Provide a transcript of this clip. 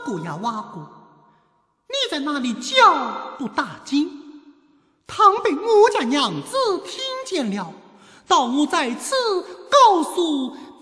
过呀挖过，你在那里叫不打紧，倘被我家娘子听见了，到我在此告诉